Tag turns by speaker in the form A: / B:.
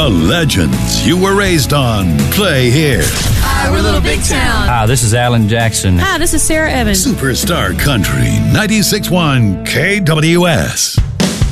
A: The legends you were raised on play here.
B: Hi, we're Little Big Town.
C: Hi, this is Alan Jackson.
D: Hi, this is Sarah Evans.
A: Superstar Country 96.1 KWS.